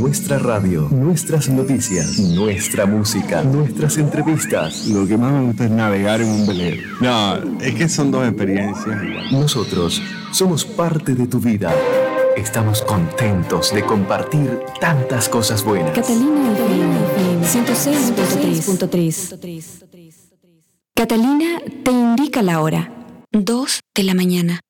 nuestra radio, nuestras noticias, nuestra música, nuestras entrevistas. Lo que más me gusta es navegar en un velero. No, es que son dos experiencias igual. Nosotros somos parte de tu vida. Estamos contentos de compartir tantas cosas buenas. Catalina FM 106.3. Catalina te indica la hora. 2 de la mañana.